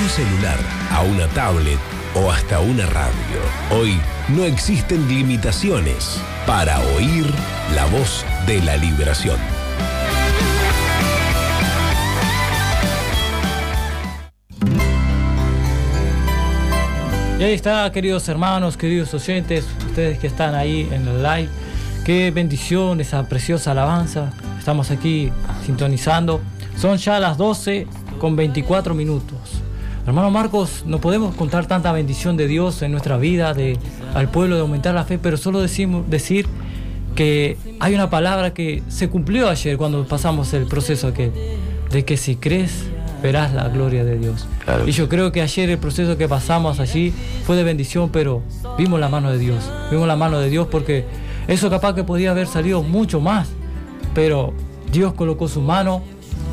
celular a una tablet o hasta una radio. Hoy no existen limitaciones para oír la voz de la liberación. Y ahí está, queridos hermanos, queridos oyentes, ustedes que están ahí en el live. Qué bendición esa preciosa alabanza. Estamos aquí sintonizando. Son ya las 12:24. Hermano Marcos, no podemos contar tanta bendición de Dios en nuestra vida, al pueblo, de aumentar la fe, pero solo decir que hay una palabra que se cumplió ayer cuando pasamos el proceso aquel, de que si crees, verás la gloria de Dios. Claro. Y yo creo que ayer el proceso que pasamos allí fue de bendición, pero vimos la mano de Dios. Vimos la mano de Dios, porque eso capaz que podía haber salido mucho más, pero Dios colocó su mano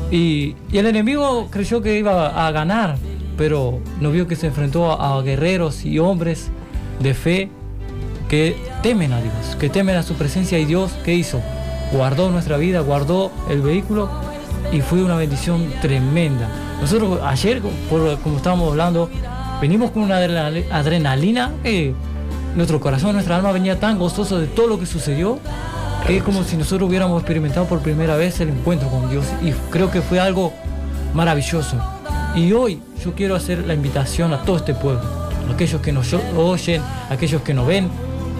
y el enemigo creyó que iba a ganar, pero no vio que se enfrentó a guerreros y hombres de fe que temen a Dios, que temen a su presencia. Y Dios, ¿qué hizo? Guardó nuestra vida, guardó el vehículo, y fue una bendición tremenda. Nosotros ayer, como estábamos hablando, venimos con una adrenalina que nuestro corazón, nuestra alma venía tan gozoso de todo lo que sucedió, que es como si nosotros hubiéramos experimentado por primera vez el encuentro con Dios, y creo que fue algo maravilloso. Y hoy yo quiero hacer la invitación a todo este pueblo, a aquellos que nos oyen, a aquellos que nos ven,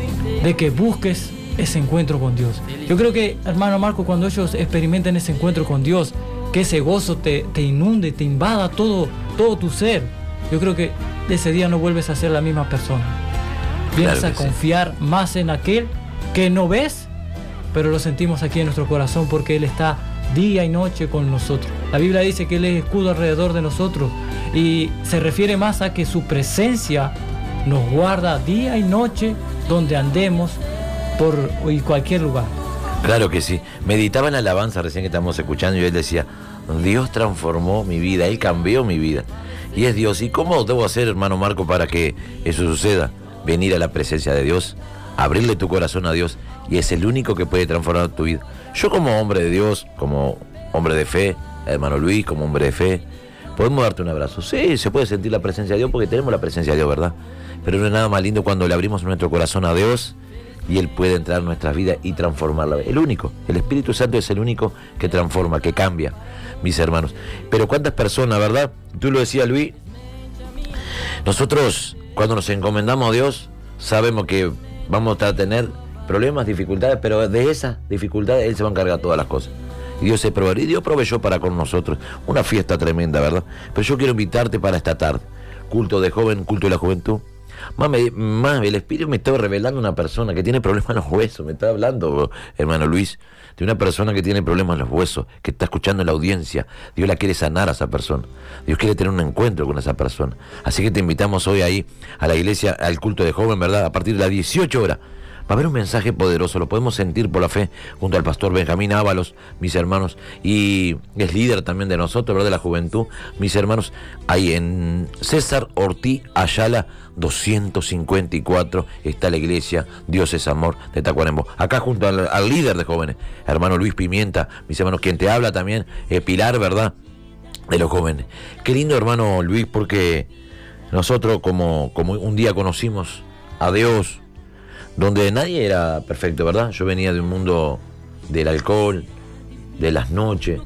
de que busques ese encuentro con Dios. Yo creo que, hermano Marco, cuando ellos experimenten ese encuentro con Dios, que ese gozo te inunde, te invada todo tu ser, yo creo que ese día no vuelves a ser la misma persona. Vienes a confiar más en aquel que no ves, pero lo sentimos aquí en nuestro corazón, porque Él está día y noche con nosotros. La Biblia dice que Él es escudo alrededor de nosotros, y se refiere más a que su presencia nos guarda día y noche donde andemos, por cualquier lugar. Claro que sí. Meditaba en la alabanza recién que estamos escuchando, y él decía: Dios transformó mi vida, Él cambió mi vida. Y es Dios. ¿Y cómo debo hacer, hermano Marco, para que eso suceda? Venir a la presencia de Dios, abrirle tu corazón a Dios, y es el único que puede transformar tu vida. Yo, como hombre de Dios, como hombre de fe, hermano Luis, como hombre de fe, ¿podemos darte un abrazo? Sí, se puede sentir la presencia de Dios, porque tenemos la presencia de Dios, ¿verdad? Pero no es nada más lindo cuando le abrimos nuestro corazón a Dios, y Él puede entrar en nuestras vidas y transformarla. El único, el Espíritu Santo es el único que transforma, que cambia, mis hermanos. Pero cuántas personas, ¿verdad? Tú lo decías, Luis, nosotros cuando nos encomendamos a Dios, sabemos que vamos a tener problemas, dificultades, pero de esas dificultades Él se va a encargar todas las cosas. Y Dios se proveerá, y Dios proveyó para con nosotros. Una fiesta tremenda, ¿verdad? Pero yo quiero invitarte para esta tarde. Culto de joven, culto de la juventud. Más, el Espíritu me estaba revelando una persona que tiene problemas en los huesos. Me estaba hablando, hermano Luis, de una persona que tiene problemas en los huesos, que está escuchando en la audiencia. Dios la quiere sanar a esa persona. Dios quiere tener un encuentro con esa persona. Así que te invitamos hoy ahí a la iglesia, al culto de joven, ¿verdad? A partir de las 18 horas. Va a haber un mensaje poderoso, lo podemos sentir por la fe, junto al pastor Benjamín Ábalos, mis hermanos, y es líder también de nosotros, ¿verdad? De la juventud, mis hermanos, ahí en César Ortiz Ayala 254 está la iglesia Dios es Amor de Tacuarembó. Acá junto al líder de jóvenes, hermano Luis Pimienta, mis hermanos, quien te habla también, Pilar, ¿verdad? De los jóvenes. Qué lindo, hermano Luis, porque nosotros como un día conocimos a Dios, donde nadie era perfecto, ¿verdad? Yo venía de un mundo del alcohol, de las noches,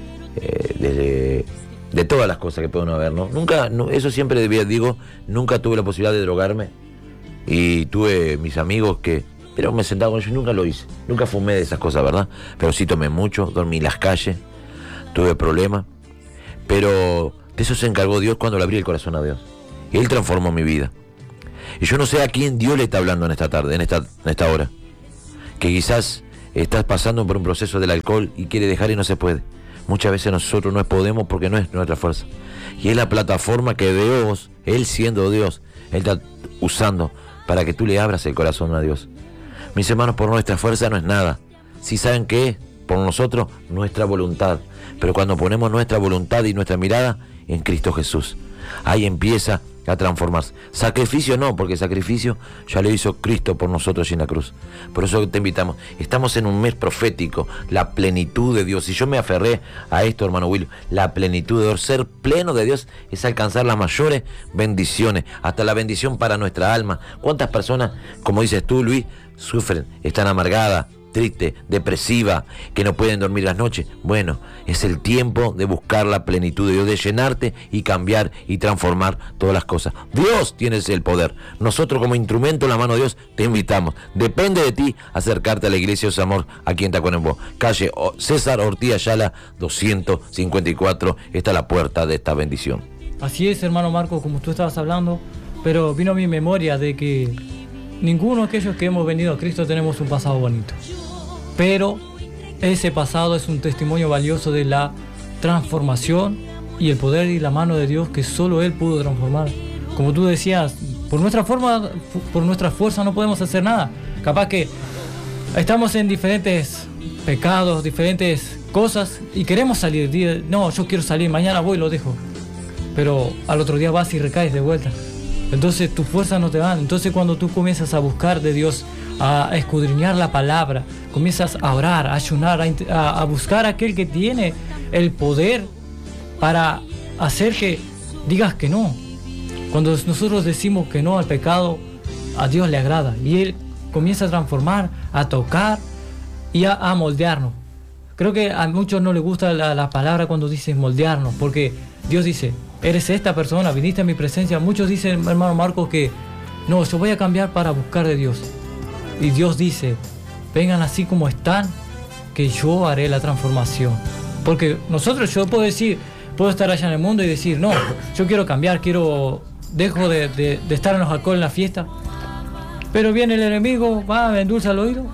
de todas las cosas que pueden haber, ¿no? Eso siempre digo, nunca tuve la posibilidad de drogarme, y tuve mis amigos pero me sentaba con ellos y nunca lo hice, nunca fumé de esas cosas, ¿verdad? Pero sí tomé mucho, dormí en las calles, tuve problemas, pero de eso se encargó Dios cuando le abrí el corazón a Dios, y Él transformó mi vida. Y yo no sé a quién Dios le está hablando en esta tarde, en esta hora, que quizás estás pasando por un proceso del alcohol y quiere dejar y no se puede. Muchas veces nosotros no podemos porque no es nuestra fuerza. Y es la plataforma que Dios, Él siendo Dios, Él está usando para que tú le abras el corazón a Dios. Mis hermanos, por nuestra fuerza no es nada. Si saben qué es, por nosotros, nuestra voluntad. Pero cuando ponemos nuestra voluntad y nuestra mirada en Cristo Jesús, ahí empieza a transformarse. Sacrificio no, porque sacrificio ya lo hizo Cristo por nosotros en la cruz. Por eso te invitamos. Estamos en un mes profético, la plenitud de Dios. Y yo me aferré a esto, hermano Will, la plenitud de Dios. Ser pleno de Dios es alcanzar las mayores bendiciones, hasta la bendición para nuestra alma. ¿Cuántas personas, como dices tú, Luis, sufren, están amargadas, triste, depresiva, que no pueden dormir las noches? Bueno, es el tiempo de buscar la plenitud de Dios, de llenarte y cambiar y transformar todas las cosas. Dios tiene el poder. Nosotros como instrumento en la mano de Dios te invitamos. Depende de ti acercarte a la iglesia de Amor aquí en Tacuarembó. Calle César Ortiz Ayala 254. Está la puerta de esta bendición. Así es, hermano Marco, como tú estabas hablando, pero vino a mi memoria de que ninguno de aquellos que hemos venido a Cristo tenemos un pasado bonito. Pero ese pasado es un testimonio valioso de la transformación y el poder y la mano de Dios que solo Él pudo transformar. Como tú decías, por nuestra fuerza no podemos hacer nada. Capaz que estamos en diferentes pecados, diferentes cosas y queremos salir. No, yo quiero salir, mañana voy y lo dejo. Pero al otro día vas y recaes de vuelta. Entonces tus fuerzas no te van. Entonces cuando tú comienzas a buscar de Dios, a escudriñar la palabra, comienzas a orar, a ayunar, a buscar a aquel que tiene el poder para hacer que digas que no. Cuando nosotros decimos que no al pecado, a Dios le agrada y Él comienza a transformar, a tocar y a moldearnos. Creo que a muchos no les gusta la palabra cuando dicen moldearnos, porque Dios dice: eres esta persona, viniste a mi presencia. Muchos dicen, hermano Marcos, que no, yo voy a cambiar para buscar de Dios. Y Dios dice: vengan así como están, que yo haré la transformación. Porque yo puedo estar allá en el mundo y decir, no, yo quiero cambiar, dejo de estar en los alcohol en la fiesta. Pero viene el enemigo, me endulza el oído,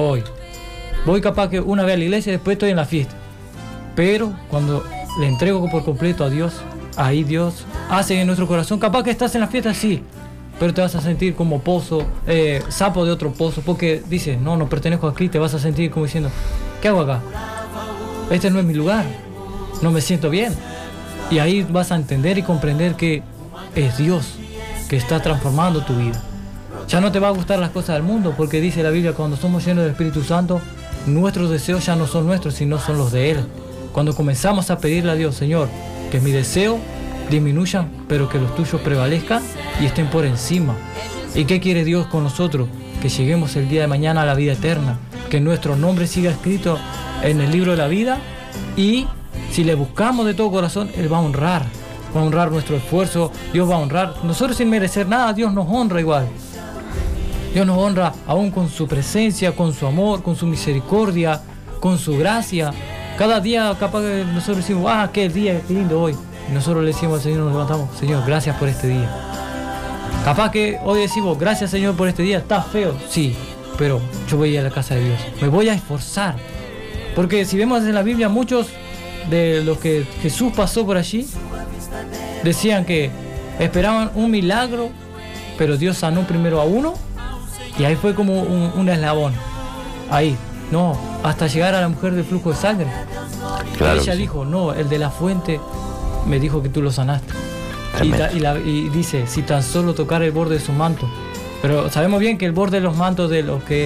voy capaz que una vez a la iglesia y después estoy en la fiesta. Pero cuando le entrego por completo a Dios, ahí Dios hace en nuestro corazón. Capaz que estás en la fiesta, sí, pero te vas a sentir como sapo de otro pozo, porque dices, no pertenezco aquí. Te vas a sentir como diciendo, ¿qué hago acá? Este no es mi lugar, no me siento bien. Y ahí vas a entender y comprender que es Dios que está transformando tu vida. Ya no te va a gustar las cosas del mundo, porque dice la Biblia, cuando somos llenos del Espíritu Santo, nuestros deseos ya no son nuestros, sino son los de Él. Cuando comenzamos a pedirle a Dios, Señor, que mi deseo disminuyan, pero que los tuyos prevalezcan y estén por encima. ¿Y qué quiere Dios con nosotros? Que lleguemos el día de mañana a la vida eterna, que nuestro nombre siga escrito en el libro de la vida, y si le buscamos de todo corazón, Él va a honrar nuestro esfuerzo. Dios va a honrar, nosotros sin merecer nada, Dios nos honra igual. Dios nos honra aún con su presencia, con su amor, con su misericordia, con su gracia. Cada día capaz que nosotros decimos, qué día, qué lindo hoy. Y nosotros le decimos al Señor, nos levantamos, Señor, gracias por este día. Capaz que hoy decimos, gracias Señor por este día, está feo, sí, pero yo voy a ir a la casa de Dios, me voy a esforzar. Porque si vemos en la Biblia, muchos de los que Jesús pasó por allí, decían que esperaban un milagro, pero Dios sanó primero a uno, y ahí fue como un eslabón. Ahí, no, hasta llegar a la mujer del flujo de sangre. Claro, ella dijo, no, el de la fuente me dijo que tú lo sanaste. Y dice, si tan solo tocar el borde de su manto. Pero sabemos bien que el borde de los mantos de los que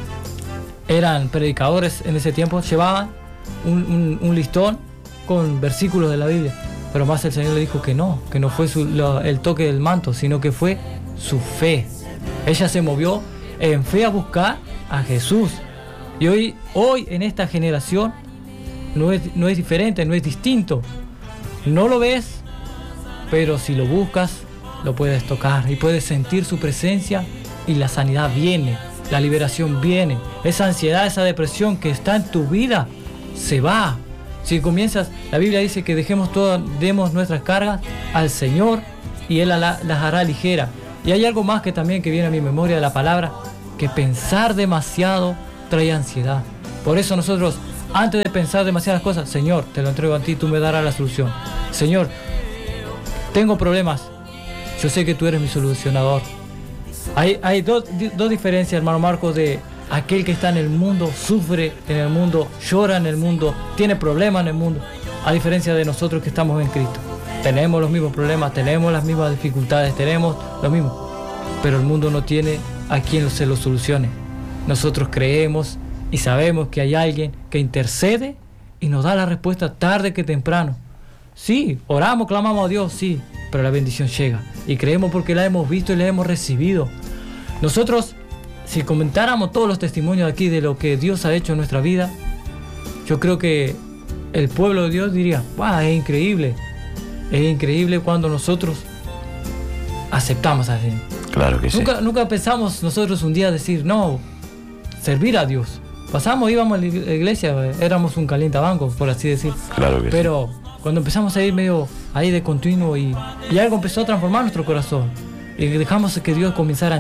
eran predicadores en ese tiempo llevaban un listón con versículos de la Biblia. Pero más el Señor le dijo que no fue el toque del manto, sino que fue su fe. Ella se movió en fe a buscar a Jesús. Y hoy en esta generación no es diferente, no es distinto. No lo ves, pero si lo buscas, lo puedes tocar y puedes sentir su presencia, y la sanidad viene, la liberación viene. Esa ansiedad, esa depresión que está en tu vida, se va. Si comienzas, la Biblia dice que demos nuestras cargas al Señor y Él las hará ligera. Y hay algo más que también que viene a mi memoria de la palabra, que pensar demasiado trae ansiedad. Por eso nosotros, antes de pensar demasiadas cosas, Señor, te lo entrego a ti, tú me darás la solución. Señor, tengo problemas, yo sé que tú eres mi solucionador. Hay dos diferencias, hermano Marcos, de aquel que está en el mundo, sufre en el mundo, llora en el mundo, tiene problemas en el mundo, a diferencia de nosotros que estamos en Cristo. tenemos los mismos problemas, tenemos las mismas dificultades, tenemos lo mismo. Pero el mundo no tiene a quien se lo solucione. Nosotros creemos y sabemos que hay alguien que intercede y nos da la respuesta tarde que temprano. Sí, oramos, clamamos a Dios, sí, pero la bendición llega. Y creemos porque la hemos visto y la hemos recibido. Nosotros, si comentáramos todos los testimonios aquí de lo que Dios ha hecho en nuestra vida, yo creo que el pueblo de Dios diría, wow, es increíble. Es increíble cuando nosotros aceptamos a Dios. Claro que sí. Nunca pensamos nosotros un día decir, no, servir a Dios. Pasamos, íbamos a la iglesia, éramos un calientabancos, por así decir. Claro que Pero cuando empezamos a ir medio ahí de continuo y algo empezó a transformar nuestro corazón, y dejamos que Dios comenzara a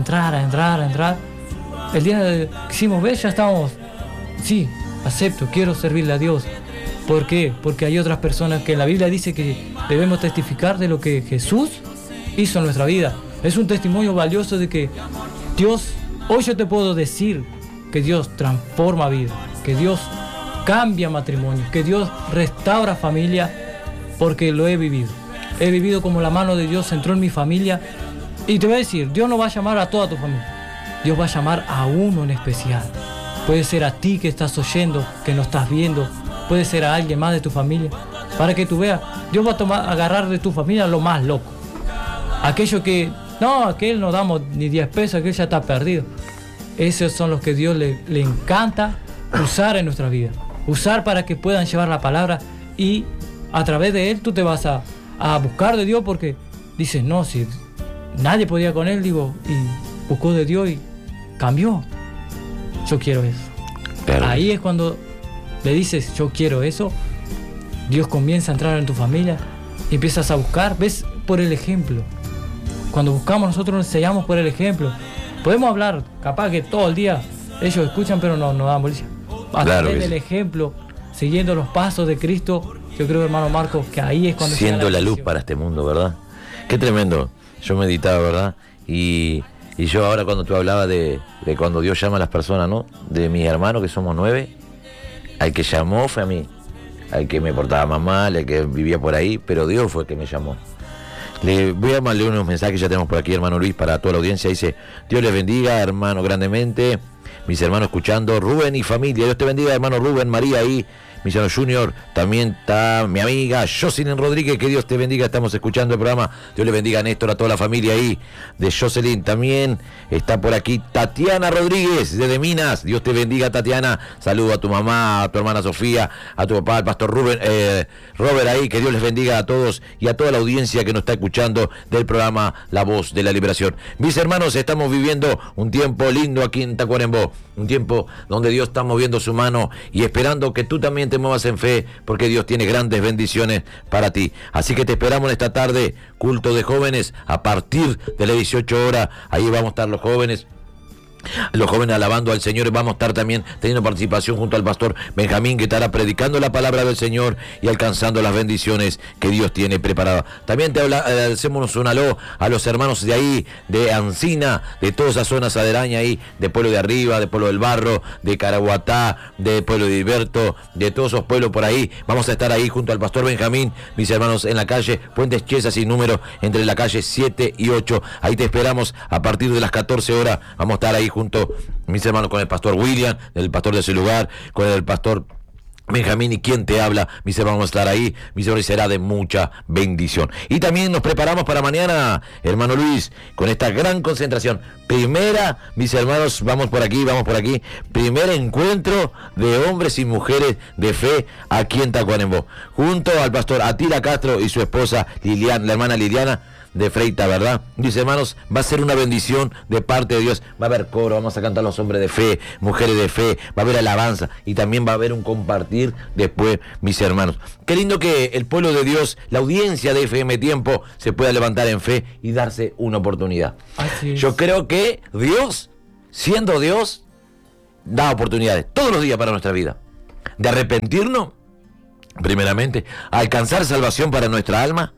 entrar, el día que quisimos ver ya estábamos, sí, acepto, quiero servirle a Dios. ¿Por qué? Porque hay otras personas que en la Biblia dice que debemos testificar de lo que Jesús hizo en nuestra vida. Es un testimonio valioso de que Dios, hoy yo te puedo decir que Dios transforma vida, que Dios cambia matrimonio, que Dios restaura familia, porque lo he vivido. He vivido como la mano de Dios entró en mi familia. Y te voy a decir, Dios no va a llamar a toda tu familia. Dios va a llamar a uno en especial. Puede ser a ti que estás oyendo, que no estás viendo. Puede ser a alguien más de tu familia. Para que tú veas, Dios va a agarrar de tu familia lo más loco. Aquello que, no, a aquel no damos ni 10 pesos, aquel ya está perdido. Esos son los que Dios le encanta usar en nuestra vida. Usar para que puedan llevar la palabra y a través de él tú te vas a buscar de Dios, porque dices, no, si nadie podía con él, digo, y buscó de Dios y cambió. Yo quiero eso. Claro. Ahí es cuando le dices, yo quiero eso, Dios comienza a entrar en tu familia y empiezas a buscar, ves, por el ejemplo. Cuando buscamos nosotros nos enseñamos por el ejemplo. Podemos hablar, capaz que todo el día ellos escuchan, pero no dan bolilla. A través del ejemplo, siguiendo los pasos de Cristo, yo creo, hermano Marcos, que ahí es cuando siendo la luz para este mundo, ¿verdad? Qué tremendo. Yo meditaba, ¿verdad? Y yo ahora cuando tú hablabas de cuando Dios llama a las personas, ¿no? De mis hermanos, que somos 9, al que llamó fue a mí. Al que me portaba más mal, al que vivía por ahí, pero Dios fue el que me llamó. Le voy a leer unos mensajes que ya tenemos por aquí, hermano Luis, para toda la audiencia. Dice, Dios les bendiga, hermano, grandemente. Mis hermanos escuchando, Rubén y familia. Dios te bendiga, hermano Rubén, María ahí. Mis hermanos Junior, también está mi amiga Jocelyn Rodríguez, que Dios te bendiga, estamos escuchando el programa. Dios le bendiga a Néstor, a toda la familia ahí de Jocelyn. También está por aquí Tatiana Rodríguez, desde Minas. Dios te bendiga, Tatiana. Saludo a tu mamá, a tu hermana Sofía, a tu papá, al pastor Robert ahí. Que Dios les bendiga a todos y a toda la audiencia que nos está escuchando del programa La Voz de la Liberación. Mis hermanos, estamos viviendo un tiempo lindo aquí en Tacuarembó, un tiempo donde Dios está moviendo su mano y esperando que tú también te muevas en fe, porque Dios tiene grandes bendiciones para ti. Así que te esperamos en esta tarde, culto de jóvenes, a partir de las 18 horas. Ahí vamos a estar los jóvenes alabando al Señor. Vamos a estar también teniendo participación junto al pastor Benjamín, que estará predicando la palabra del Señor y alcanzando las bendiciones que Dios tiene preparadas. También hacemos un aló a los hermanos de ahí, de Ancina, de todas esas zonas aledañas ahí, de Pueblo de Arriba, de Pueblo del Barro, de Caraguatá, de Pueblo de Iberto, de todos esos pueblos por ahí. Vamos a estar ahí junto al pastor Benjamín, mis hermanos, en la calle Puentes Chiesa sin número, entre la calle 7 y 8. Ahí te esperamos a partir de las 14 horas. Vamos a estar ahí junto, mis hermanos, con el pastor William, el pastor de ese lugar, con el pastor Benjamín y quien te habla. Mis hermanos, vamos a estar ahí, mis hermanos, será de mucha bendición. Y también nos preparamos para mañana, hermano Luis, con esta gran concentración. Primera, mis hermanos, vamos por aquí, primer encuentro de hombres y mujeres de fe aquí en Tacuarembó, junto al pastor Atila Castro y su esposa Liliana, la hermana Liliana de Freita, ¿verdad? Mis hermanos, va a ser una bendición de parte de Dios. Va a haber coro, vamos a cantar los hombres de fe, mujeres de fe, va a haber alabanza y también va a haber un compartir después, mis hermanos. Qué lindo que el pueblo de Dios, la audiencia de FM Tiempo, se pueda levantar en fe y darse una oportunidad. Yo creo que Dios, siendo Dios, da oportunidades todos los días para nuestra vida. De arrepentirnos, primeramente, alcanzar salvación para nuestra alma,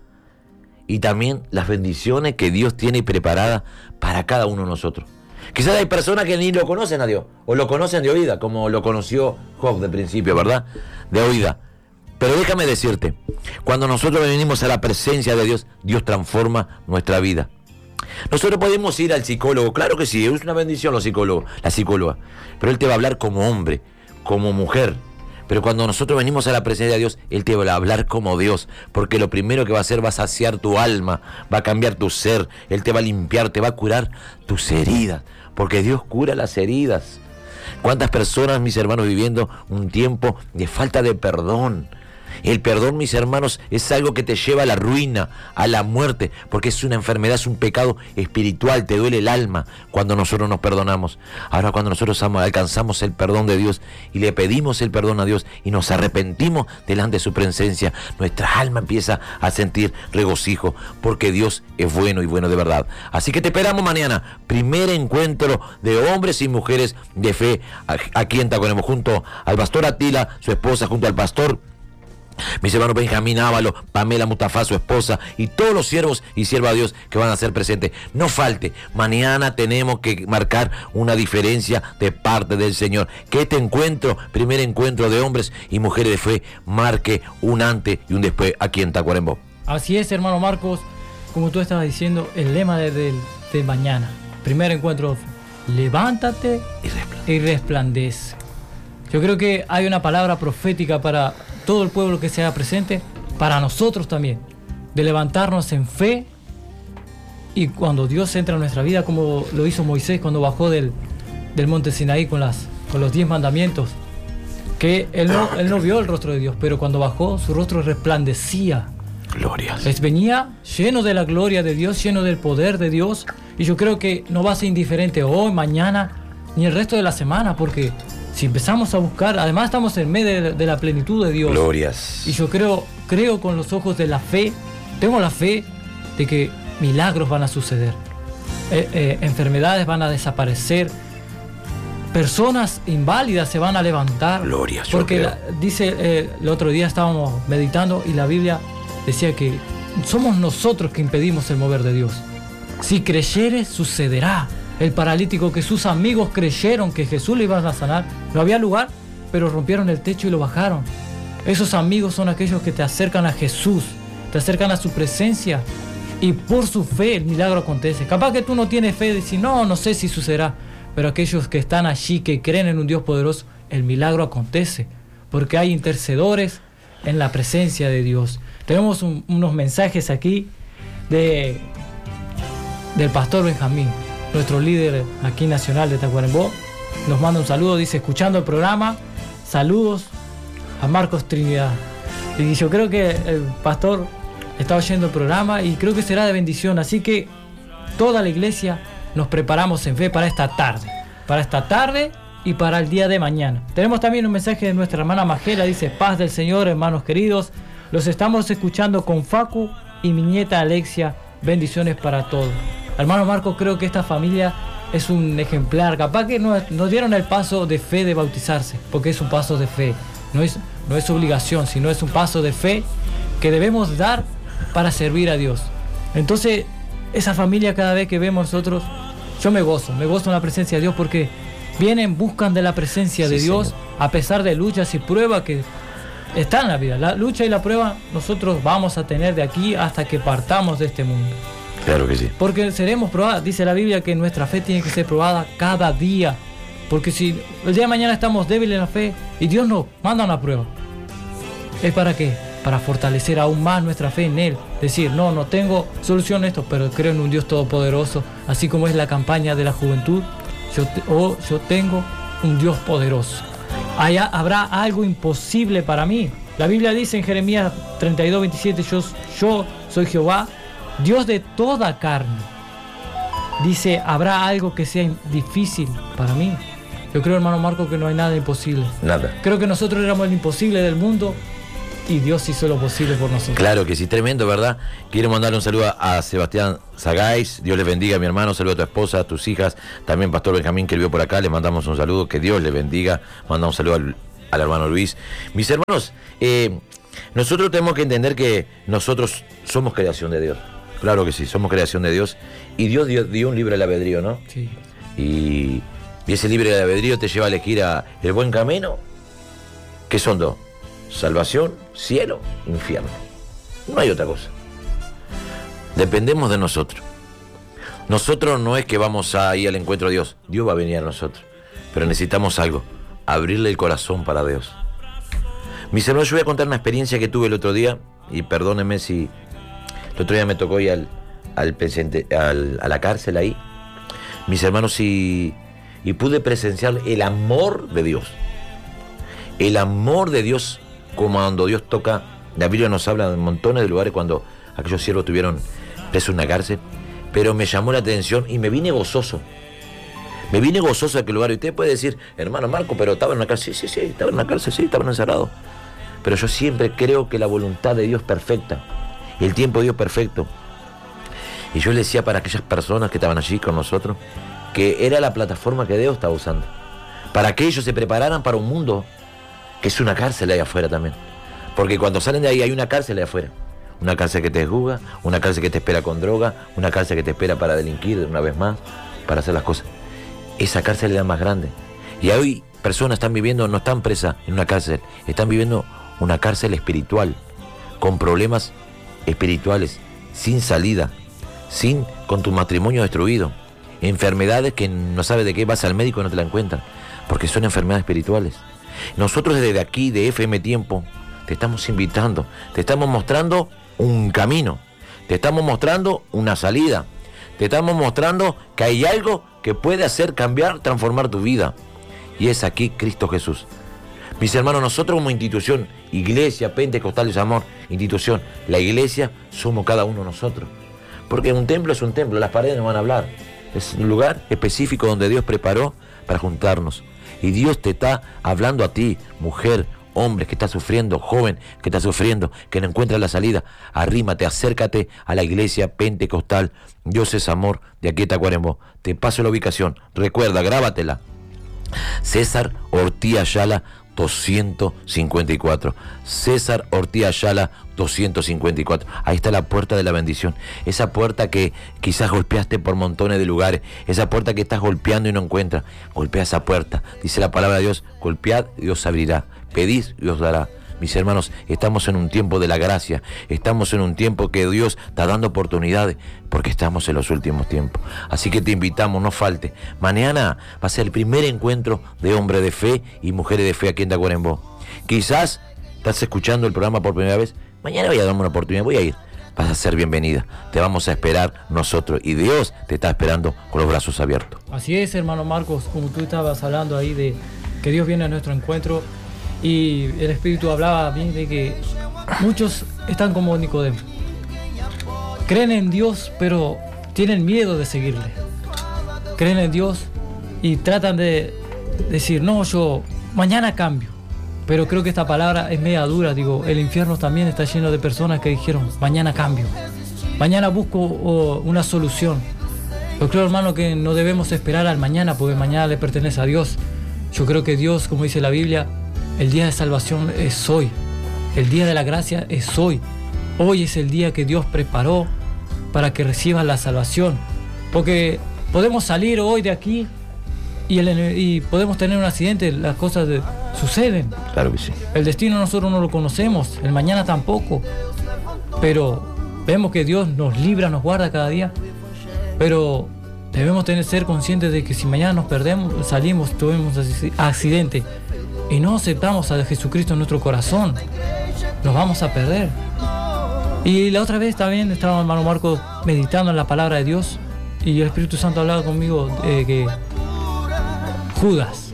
y también las bendiciones que Dios tiene preparadas para cada uno de nosotros. Quizás hay personas que ni lo conocen a Dios, o lo conocen de oída, como lo conoció Job de principio, ¿verdad? De oída. Pero déjame decirte, cuando nosotros venimos a la presencia de Dios, Dios transforma nuestra vida. Nosotros podemos ir al psicólogo, claro que sí, es una bendición los psicólogos, la psicóloga, pero él te va a hablar como hombre, como mujer. Pero cuando nosotros venimos a la presencia de Dios, Él te va a hablar como Dios, porque lo primero que va a hacer va a saciar tu alma, va a cambiar tu ser, Él te va a limpiar, te va a curar tus heridas, porque Dios cura las heridas. ¿Cuántas personas, mis hermanos, viviendo un tiempo de falta de perdón? El perdón, mis hermanos, es algo que te lleva a la ruina, a la muerte, porque es una enfermedad, es un pecado espiritual, te duele el alma cuando nosotros nos perdonamos. Ahora, cuando nosotros alcanzamos el perdón de Dios y le pedimos el perdón a Dios y nos arrepentimos delante de su presencia, nuestra alma empieza a sentir regocijo, porque Dios es bueno y bueno de verdad. Así que te esperamos mañana, primer encuentro de hombres y mujeres de fe aquí en Tacuarembó, junto al pastor Atila, su esposa, junto al pastor mis hermanos Benjamín Ávalo, Pamela Mustafá, su esposa, y todos los siervos y siervas de Dios que van a ser presentes. No falte, mañana tenemos que marcar una diferencia de parte del Señor. Que este encuentro, primer encuentro de hombres y mujeres de fe, marque un antes y un después aquí en Tacuarembó. Así es, hermano Marcos, como tú estabas diciendo, el lema de mañana. Primer encuentro, levántate y resplandece. Yo creo que hay una palabra profética para todo el pueblo que se haga presente, para nosotros también, de levantarnos en fe, y cuando Dios entra en nuestra vida, como lo hizo Moisés cuando bajó del monte Sinaí con los 10 mandamientos, que él no vio el rostro de Dios, pero cuando bajó su rostro resplandecía. Glorias. Venía lleno de la gloria de Dios, lleno del poder de Dios, y yo creo que no va a ser indiferente hoy, mañana, ni el resto de la semana, porque si empezamos a buscar, además estamos en medio de la plenitud de Dios. Glorias. Y yo creo con los ojos de la fe, tengo la fe de que milagros van a suceder, enfermedades van a desaparecer, personas inválidas se van a levantar. Glorias. Porque dice, el otro día estábamos meditando y la Biblia decía que somos nosotros que impedimos el mover de Dios. Si creyeres, sucederá. El paralítico, que sus amigos creyeron que Jesús le iba a sanar, no había lugar, pero rompieron el techo y lo bajaron. Esos amigos son aquellos que te acercan a Jesús, te acercan a su presencia, y por su fe el milagro acontece. Capaz que tú no tienes fe, decís, no sé si sucederá, pero aquellos que están allí, que creen en un Dios poderoso, el milagro acontece, porque hay intercedores en la presencia de Dios. Tenemos unos mensajes aquí del pastor Benjamín, nuestro líder aquí nacional de Tacuarembó. Nos manda un saludo, dice, escuchando el programa, saludos a Marcos Trinidad. Y yo creo que el pastor está oyendo el programa y creo que será de bendición. Así que toda la iglesia nos preparamos en fe para esta tarde y para el día de mañana. Tenemos también un mensaje de nuestra hermana Magela, dice, paz del Señor, hermanos queridos, los estamos escuchando con Facu y mi nieta Alexia, bendiciones para todos. Hermano Marco, creo que esta familia es un ejemplar. Capaz que nos dieron el paso de fe de bautizarse, porque es un paso de fe. No es obligación, sino es un paso de fe que debemos dar para servir a Dios. Entonces, esa familia, cada vez que vemos nosotros, yo me gozo en la presencia de Dios, porque vienen, buscan de la presencia de Dios, Señor. A pesar de luchas y pruebas que están en la vida. La lucha y la prueba nosotros vamos a tener de aquí hasta que partamos de este mundo. Claro que sí. Porque seremos probados. Dice la Biblia que nuestra fe tiene que ser probada cada día. Porque si el día de mañana estamos débiles en la fe y Dios nos manda una prueba, ¿es para qué? Para fortalecer aún más nuestra fe en Él. Decir, no tengo solución a esto, pero creo en un Dios todopoderoso. Así como es la campaña de la juventud, yo tengo un Dios poderoso. Allá habrá algo imposible para mí. La Biblia dice en Jeremías 32:27, yo soy Jehová, Dios de toda carne. Dice, ¿habrá algo que sea difícil para mí? Yo creo, hermano Marco, que no hay nada imposible. Nada. Creo que nosotros éramos el imposible del mundo y Dios hizo lo posible por nosotros. Claro que sí, tremendo, ¿verdad? Quiero mandarle un saludo a Sebastián Zagáis. Dios les bendiga, mi hermano. Saludo a tu esposa, a tus hijas. También Pastor Benjamín, que vio por acá. Le mandamos un saludo. Que Dios le bendiga. Mandamos un saludo al hermano Luis. Mis hermanos, nosotros tenemos que entender que nosotros somos creación de Dios. Claro que sí, somos creación de Dios. Y Dios dio un libre albedrío, ¿no? Sí. Y ese libre albedrío te lleva a elegir el buen camino, que son dos. salvación, cielo, infierno. No hay otra cosa. Dependemos de nosotros. Nosotros no es que vamos a ir al encuentro de Dios. Dios va a venir a nosotros. Pero necesitamos algo. Abrirle el corazón para Dios. Mis hermanos, yo voy a contar una experiencia que tuve el otro día. Y perdónenme si... El otro día me tocó ir a la cárcel ahí. Mis hermanos, y pude presenciar el amor de Dios. El amor de Dios, como cuando Dios toca. La Biblia nos habla de montones de lugares cuando aquellos siervos estuvieron presos en una cárcel. Pero me llamó la atención y me vine gozoso. Me vine gozoso a aquel lugar. Y usted puede decir, hermano Marco, pero estaba en una cárcel. Sí, estaba en una cárcel, sí, estaba encerrado. Pero yo siempre creo que la voluntad de Dios es perfecta. El tiempo de Dios es perfecto. Y yo le decía para aquellas personas que estaban allí con nosotros, que era la plataforma que Dios estaba usando. Para que ellos se prepararan para un mundo que es una cárcel ahí afuera también. Porque cuando salen de ahí hay una cárcel ahí afuera. Una cárcel que te juzga, una cárcel que te espera con droga, una cárcel que te espera para delinquir una vez más, para hacer las cosas. Esa cárcel es la más grande. Y hoy personas están viviendo, no están presas en una cárcel, están viviendo una cárcel espiritual, con problemas espirituales, sin salida, con tu matrimonio destruido, enfermedades que no sabes de qué, vas al médico y no te la encuentran, porque son enfermedades espirituales. Nosotros desde aquí, de FM Tiempo, te estamos invitando, te estamos mostrando un camino, te estamos mostrando una salida, te estamos mostrando que hay algo que puede hacer cambiar, transformar tu vida, y es aquí Cristo Jesús. Mis hermanos, nosotros como institución, Iglesia Pentecostal de Amor, institución, la iglesia somos cada uno de nosotros, porque un templo es un templo, las paredes no van a hablar, es un lugar específico donde Dios preparó para juntarnos, y Dios te está hablando a ti, mujer, hombre que está sufriendo, joven que está sufriendo, que no encuentra la salida. Arrímate, acércate a la iglesia pentecostal Dios es Amor de aquí de Tacuarembó. Te paso la ubicación, recuerda, grábatela. César Ortiz Ayala 254. César Ortiz Ayala 254. Ahí está la puerta de la bendición. Esa puerta que quizás golpeaste por montones de lugares. Esa puerta que estás golpeando y no encuentras. Golpea esa puerta. Dice la palabra de Dios, golpead y Dios abrirá. Pedid y os dará. Mis hermanos, estamos en un tiempo de la gracia. Estamos en un tiempo que Dios está dando oportunidades, porque estamos en los últimos tiempos. Así que te invitamos, no falte. Mañana va a ser el primer encuentro de hombres de fe y mujeres de fe aquí en Tacuarembó. Quizás estás escuchando el programa por primera vez. Mañana voy a darme una oportunidad, voy a ir. Vas a ser bienvenida. Te vamos a esperar nosotros. Y Dios te está esperando con los brazos abiertos. Así es, hermano Marcos, como tú estabas hablando ahí de que Dios viene a nuestro encuentro. Y el Espíritu hablaba bien de que muchos están como Nicodemo. Creen en Dios, pero tienen miedo de seguirle. Creen en Dios y tratan de decir, no, yo mañana cambio. Pero creo que esta palabra es media dura. Digo, el infierno también está lleno de personas que dijeron, mañana cambio. Mañana busco una solución. Yo creo, hermano, que no debemos esperar al mañana, porque mañana le pertenece a Dios. Yo creo que Dios, como dice la Biblia, el día de salvación es hoy. El día de la gracia es hoy. Hoy es el día que Dios preparó para que recibas la salvación. Porque podemos salir hoy de aquí y podemos tener un accidente, las cosas suceden. Claro que sí. El destino nosotros no lo conocemos, el mañana tampoco. Pero vemos que Dios nos libra, nos guarda cada día. Pero debemos ser conscientes de que si mañana nos perdemos, salimos, tuvimos accidente, y no aceptamos a Jesucristo en nuestro corazón, nos vamos a perder. Y la otra vez también estaba hermano Marco meditando en la palabra de Dios, y el Espíritu Santo hablaba conmigo de que Judas,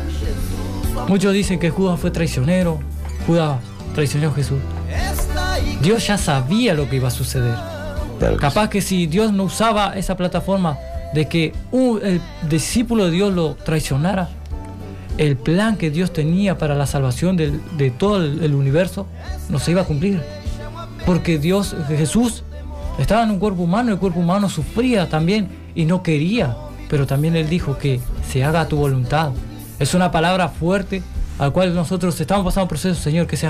muchos dicen que Judas fue traicionero, Judas traicionó a Jesús. Dios ya sabía lo que iba a suceder. Capaz que si Dios no usaba esa plataforma de que el discípulo de Dios lo traicionara, el plan que Dios tenía para la salvación de todo el universo no se iba a cumplir. Porque Jesús estaba en un cuerpo humano, el cuerpo humano sufría también y no quería, pero también Él dijo que se haga tu voluntad. Es una palabra fuerte al cual nosotros estamos pasando un proceso, Señor, que se haga